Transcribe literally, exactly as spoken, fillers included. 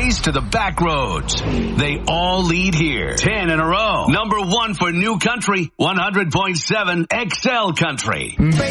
highways to the back roads. They all lead here. Ten in a row. Number one for New Country, one hundred point seven X L Country.